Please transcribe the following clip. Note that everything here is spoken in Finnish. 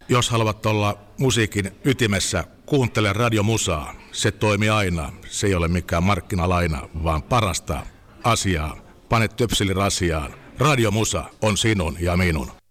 Jos haluat olla musiikin ytimessä, kuuntele radiomusaa. Se toimii aina. Se ei ole mikään markkinalaina, vaan parasta asiaa. Pane töpseli rasiaan. Radiomusa on sinun ja minun.